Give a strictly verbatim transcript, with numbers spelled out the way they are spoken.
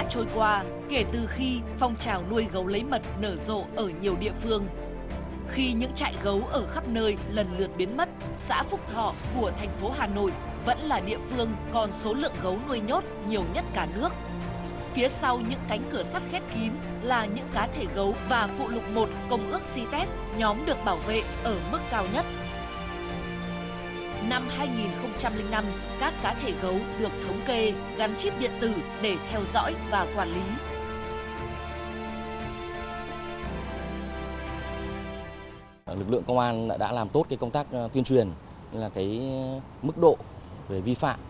trôi qua kể từ khi phong trào nuôi gấu lấy mật nở rộ ở nhiều địa phương. Khi những trại gấu ở khắp nơi lần lượt biến mất, xã Phúc Thọ của thành phố Hà Nội vẫn là địa phương còn số lượng gấu nuôi nhốt nhiều nhất cả nước. Phía sau những cánh cửa sắt khép kín là những cá thể gấu và phụ lục một Công ước xê i tê e ét nhóm được bảo vệ ở mức cao nhất. Năm hai nghìn không trăm lẻ năm, các cá thể gấu được thống kê, gắn chip điện tử để theo dõi và quản lý. Lực lượng công an đã làm tốt cái công tác tuyên truyền, là cái mức độ về vi phạm